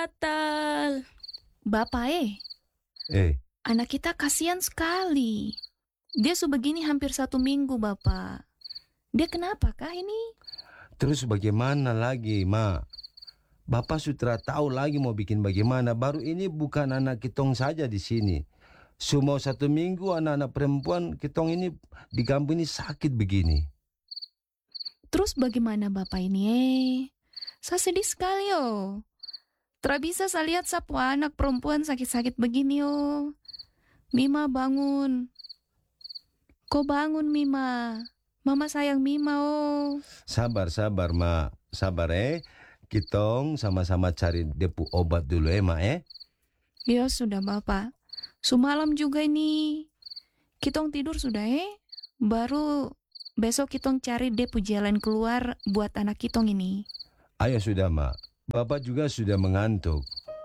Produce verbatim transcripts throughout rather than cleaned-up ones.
Batal. Bapak eh, Eh, anak kita kasihan sekali. Dia sebegini hampir satu minggu, Bapak. Dia kenapa kah ini? terus bagaimana lagi, Ma? Bapak sudah tahu lagi mau bikin bagaimana. Baru ini bukan anak kitong saja di sini. Semua satu minggu anak-anak perempuan kitong ini di kampung ini sakit begini. Terus bagaimana Bapak ini eh? Saya sedih sekali oh. Tidak bisa saya lihat sapu anak perempuan sakit-sakit begini oh. Mima bangun. Kok bangun Mima? Mama sayang Mima oh. Sabar, sabar, Ma. Sabar, eh. Kitong sama-sama cari depu obat dulu, eh, Ma, eh. Ya sudah Bapak. Semalam juga ini. Kitong tidur sudah eh. Baru besok kitong cari depu jalan keluar buat anak kitong ini. Ayo sudah, Ma. Bapak juga sudah mengantuk.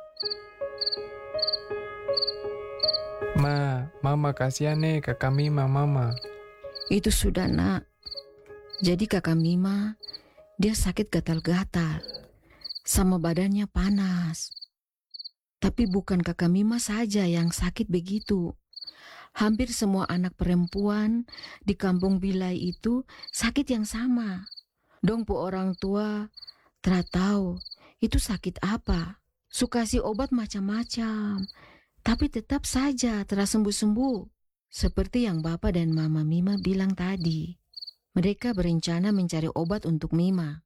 Ma, mama kasihan nih kakak Mima, mama. Itu sudah nak. Jadi kakak Mima, dia sakit gatal-gatal. Sama badannya panas. Tapi bukan kakak Mima saja yang sakit begitu. Hampir semua anak perempuan di kampung Bilai itu sakit yang sama. Dong pu orang tua tidak tahu itu sakit apa. Suka kasih obat macam-macam. Tapi tetap saja tidak sembuh-sembuh. Seperti yang Bapak dan Mama Mima bilang tadi. Mereka berencana mencari obat untuk Mima.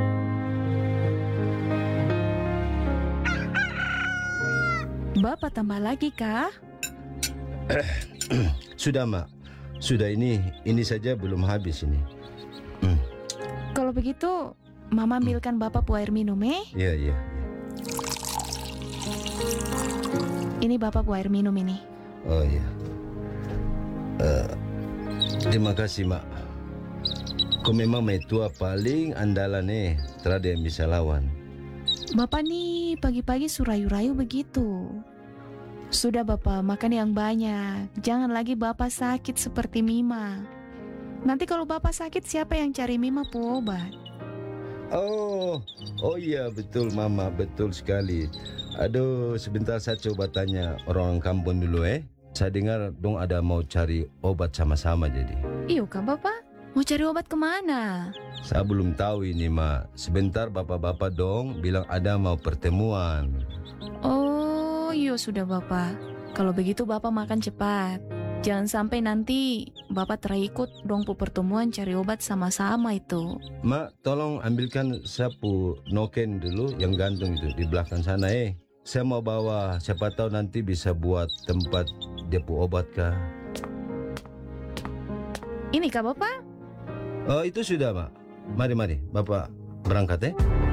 Bapak tambah lagi kah? Sudah, Ma. Sudah ini, ini saja belum habis ini. Hmm. Kalau begitu, Mama ambilkan Bapak pu air minum eh. Iya, iya. Ini Bapak pu air minum ini. Oh iya. Eh, terima kasih, Mak. Kau memang metua paling andalan eh. Tidak ada yang bisa lawan. Bapak nih pagi-pagi surayu-rayu begitu. Sudah Bapak makan yang banyak. Jangan lagi Bapak sakit seperti Mima. Nanti kalau Bapak sakit siapa yang cari Mima pu obat? Oh, oh iya betul Mama, betul sekali. Aduh, sebentar saya coba tanya orang kampung dulu eh. Saya dengar dong ada mau cari obat sama-sama jadi. Iya kah Bapak? Mau cari obat kemana? Saya belum tahu ini, Ma. Sebentar bapak-bapak dong bilang ada mau pertemuan. Oh, iya sudah Bapak. Kalau begitu Bapak makan cepat. Jangan sampai nanti Bapak terikut dong pu pertemuan cari obat sama-sama itu. Ma, tolong ambilkan sapu noken dulu yang gantung itu di belakang sana eh. Saya mau bawa, siapa tahu nanti bisa buat tempat depo obat kah. Ini kah Bapak? Oh itu sudah, Ma. Mari, mari, Bapak berangkat eh.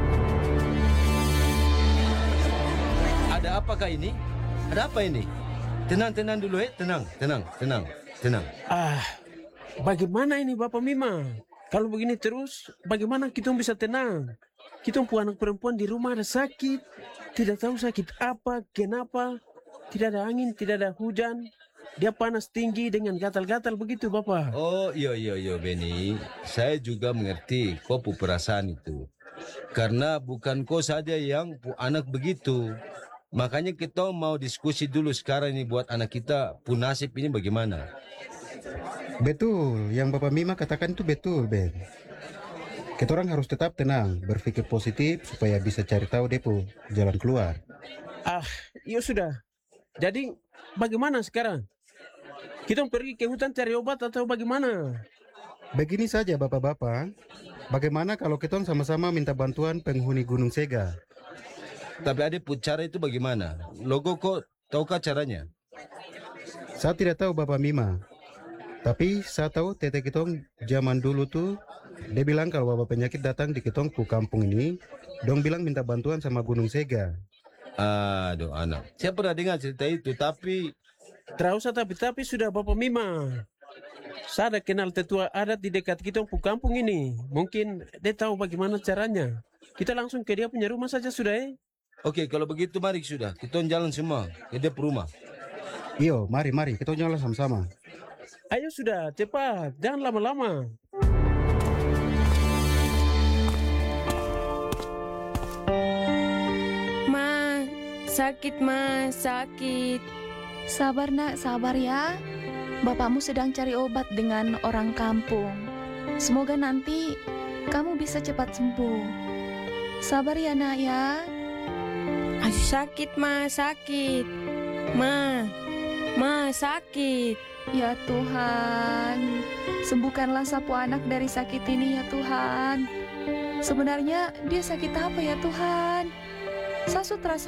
Ada apakah ini? Ada apa ini? Tenang, tenang dulu eh, tenang, tenang, tenang, tenang. Ah, bagaimana ini Bapak Mima? Kalau begini terus, bagaimana kita bisa tenang? Kita pu anak perempuan di rumah ada sakit, tidak tahu sakit apa, kenapa, tidak ada angin, tidak ada hujan, dia panas tinggi dengan gatal-gatal begitu Bapak. Oh iya iya iya Benny, saya juga mengerti kau pu perasaan itu. Karena bukan kau saja yang pu anak begitu. Makanya kita mau diskusi dulu sekarang ini buat anak kita pu nasib ini bagaimana. Betul, yang Bapak Mima katakan itu betul, Ben. Kita orang harus tetap tenang, berpikir positif supaya bisa cari tahu depo jalan keluar. Ah, iya sudah. Jadi bagaimana sekarang? Kita pergi ke hutan cari obat atau bagaimana? Begini saja Bapak-Bapak, bagaimana kalau kita sama-sama minta bantuan penghuni Gunung Sega? Tapi ada pu cara itu bagaimana? Logo kok tahukah caranya? Saya tidak tahu Bapak Mima, tapi saya tahu tete kitong zaman dulu tuh, dia bilang kalau wabah penyakit datang di kitong pu kampung ini, dong bilang minta bantuan sama Gunung Sega. Aduh anak, saya pernah dengar cerita itu tapi Tidak usah tapi-tapi sudah Bapak Mima. Saya ada kenal tetua adat di dekat kita pu kampung ini. Mungkin dia tahu bagaimana caranya. Kita langsung ke dia punya rumah saja sudah eh. oke, kalau begitu mari sudah, kita jalan semua ke dia rumah. Iyo, mari mari kita jalan sama-sama. Ayo sudah, cepat, jangan lama-lama. Ma, Sakit, Ma, sakit. Sabar nak, sabar ya. Bapakmu sedang cari obat dengan orang kampung. Semoga nanti kamu bisa cepat sembuh. Sabar ya nak ya. Aduh, sakit, Ma, sakit. Ma, Ma, sakit. Ya Tuhan, sembuhkanlah sapu anak dari sakit ini ya Tuhan. Sebenarnya dia sakit apa ya Tuhan? Sasut rasa